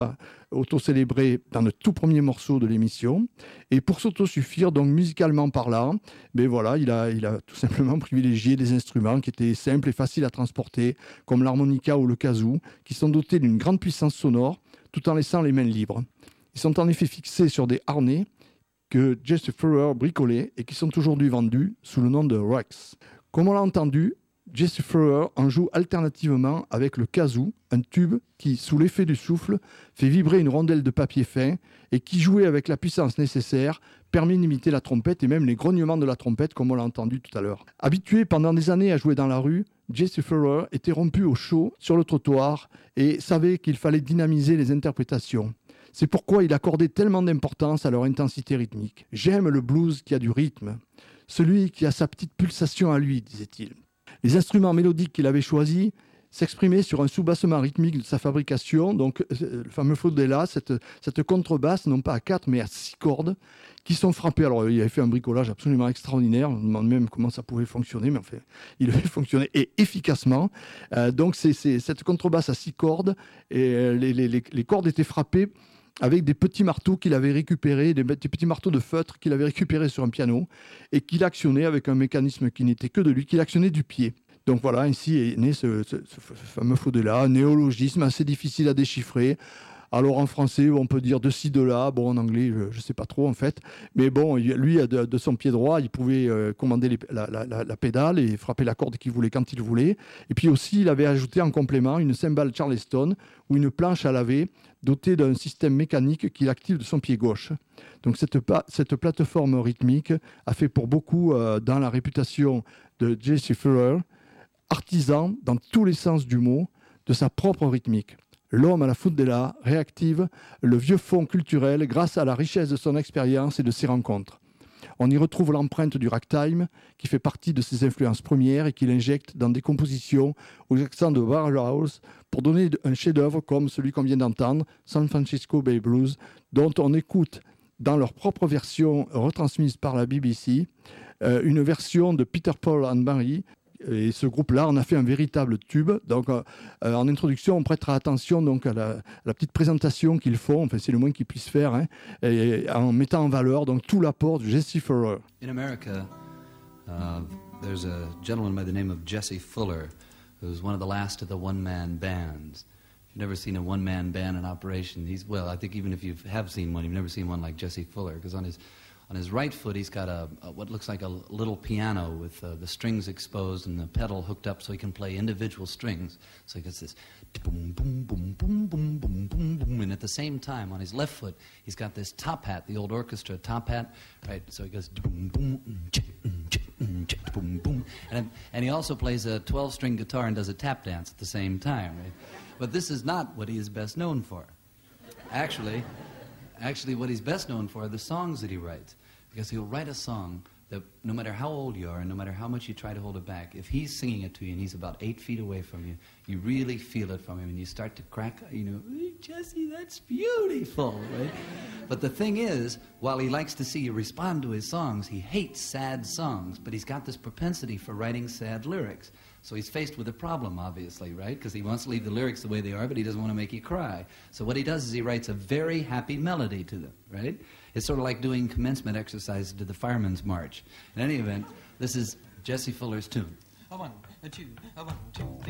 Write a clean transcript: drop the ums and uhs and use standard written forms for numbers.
auto-célébré dans le tout premier morceau de l'émission. Et pour s'autosuffire, donc musicalement parlant, ben voilà, il a tout simplement privilégié des instruments qui étaient simples et faciles à transporter, comme l'harmonica ou le kazoo, qui sont dotés d'une grande puissance sonore, tout en laissant les mains libres. Ils sont en effet fixés sur des harnais que Jesse Fuller bricolait et qui sont aujourd'hui vendus sous le nom de Rex. Comme on l'a entendu, Jesse Fuller en joue alternativement avec le kazoo, un tube qui, sous l'effet du souffle, fait vibrer une rondelle de papier fin et qui, joué avec la puissance nécessaire, permet d'imiter la trompette et même les grognements de la trompette, comme on l'a entendu tout à l'heure. Habitué pendant des années à jouer dans la rue, Jesse Fuller était rompu au chaud sur le trottoir et savait qu'il fallait dynamiser les interprétations. C'est pourquoi il accordait tellement d'importance à leur intensité rythmique. « J'aime le blues qui a du rythme, celui qui a sa petite pulsation à lui », disait-il. Les instruments mélodiques qu'il avait choisis s'exprimaient sur un sous-bassement rythmique de sa fabrication, donc le fameux Fodela, cette contrebasse, non pas à 4 mais à 6 cordes, qui sont frappées. Alors il avait fait un bricolage absolument extraordinaire, on se demande même comment ça pouvait fonctionner, mais enfin, il avait fonctionné et efficacement. Donc c'est cette contrebasse à 6 cordes, et les cordes étaient frappées avec des petits marteaux qu'il avait récupérés, des petits marteaux de feutre qu'il avait récupérés sur un piano et qu'il actionnait avec un mécanisme qui n'était que de lui, qu'il actionnait du pied. Donc voilà, ainsi est né ce fameux Fodela, un néologisme assez difficile à déchiffrer. Alors en français, on peut dire de ci, de là. Bon, en anglais, je ne sais pas trop en fait. Mais bon, lui, de son pied droit, il pouvait commander la pédale et frapper la corde qu'il voulait quand il voulait. Et puis aussi, il avait ajouté en complément une cymbale Charleston ou une planche à laver dotée d'un système mécanique qu'il active de son pied gauche. Donc cette plateforme rythmique a fait pour beaucoup dans la réputation de Jesse Fuller, artisan dans tous les sens du mot de sa propre rythmique. L'homme à la Fodela réactive le vieux fond culturel grâce à la richesse de son expérience et de ses rencontres. On y retrouve l'empreinte du ragtime qui fait partie de ses influences premières et qu'il injecte dans des compositions aux accents de Warhouse pour donner un chef-d'œuvre comme celui qu'on vient d'entendre, San Francisco Bay Blues, dont on écoute dans leur propre version retransmise par la BBC, une version de Peter, Paul and Mary. Et ce groupe-là en a fait un véritable tube. Donc, en introduction, on prêtera attention donc, à la petite présentation qu'ils font, enfin, c'est le moins qu'ils puissent faire, hein, et en mettant en valeur donc, tout l'apport de Jesse Fuller. In America, there's a gentleman by the name of Jesse Fuller, who's one of the last of the one-man bands. If you've never seen a one-man band in operation, well, I think even if you have seen one, you've never seen one like Jesse Fuller, because on his right foot, he's got what looks like a little piano with the strings exposed and the pedal hooked up so he can play individual strings. So he gets this boom, boom, boom, boom, boom, boom, boom, boom. And at the same time, on his left foot, he's got this top hat, the old orchestra top hat, right? So he goes boom, boom, boom, boom. And he also plays a 12-string guitar and does a tap dance at the same time, right? But this is not what he is best known for. Actually, what he's best known for are the songs that he writes. Because he'll write a song that no matter how old you are and no matter how much you try to hold it back, if he's singing it to you and he's about 8 feet away from you, you really feel it from him and you start to crack, hey, Jesse, that's beautiful, right? But the thing is, while he likes to see you respond to his songs, he hates sad songs, but he's got this propensity for writing sad lyrics. So he's faced with a problem, obviously, right? Because he wants to leave the lyrics the way they are, but he doesn't want to make you cry. So what he does is he writes a very happy melody to them, right? It's sort of like doing commencement exercises to the Fireman's March. In any event, this is Jesse Fuller's tune. A 1, a 2, a 1, 2, 3.